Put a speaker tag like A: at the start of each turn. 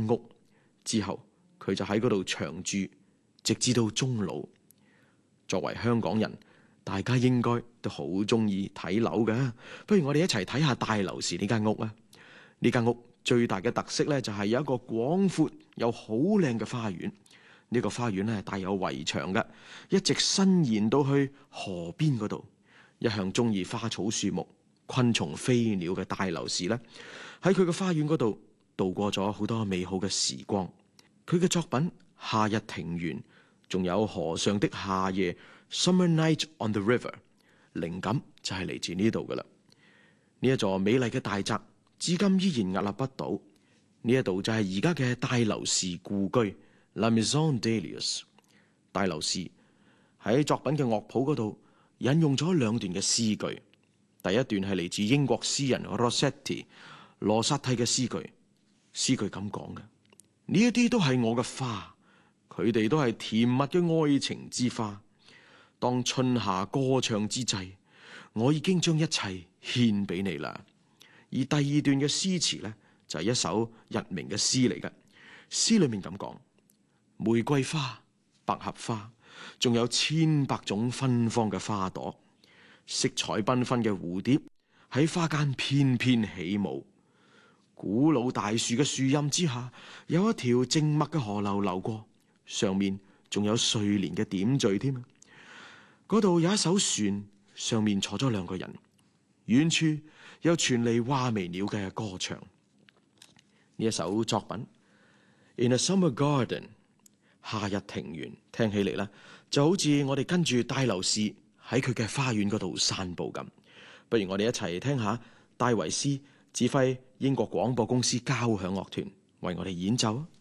A: 屋，之後佢就喺嗰度長住，直至到終老。作為香港人，大家應該都好中意睇樓㗎，不如我哋一齊睇下大流士呢間屋啊！呢間屋最大嘅特色咧，就係有一個廣闊又好靚嘅花園。呢個花園咧係帶有圍牆嘅，一直伸延到去河邊嗰度。一向中意花草樹木、昆蟲飛鳥嘅大流士咧，喺佢嘅花園嗰度度過咗好多美好嘅時光。佢嘅作品《夏日庭園》，仲有《河上的夏夜》（Summer Night on the River）， 靈感就係嚟自呢度噶啦。呢一座美麗嘅大宅，至今依然屹立不倒。呢一度就係而家嘅大流士故居 La Maison Delius。大流士喺作品嘅樂譜嗰度引用咗兩段嘅詩句。第一段係嚟自英國詩人 Rossetti 羅薩蒂嘅詩句。詩句咁講嘅：呢一啲都係我嘅花，佢哋都係甜蜜嘅愛情之花。當春夏歌唱之際，我已經將一切獻俾你啦。而第二段嘅詩詞呢，就係一首佚名嘅詩嚟嘅。詩裏面咁講：玫瑰花、百合花，仲有千百種芬芳嘅花朵，色彩繽紛嘅蝴蝶喺花間翩翩起舞。古老大樹嘅樹蔭之下，有一條靜默嘅河流流過，上面仲有睡蓮嘅點綴添。嗰度有一艘船，上面坐咗兩個人，遠處又傳嚟畫眉鳥嘅歌唱。呢一首作品《In a Summer Garden》夏日庭園，聽起嚟呢就好似我哋跟住大流士喺佢嘅花園嗰度散步咁。不如我哋一齊聽下戴維斯指揮英國廣播公司交響樂團為我哋演奏啊！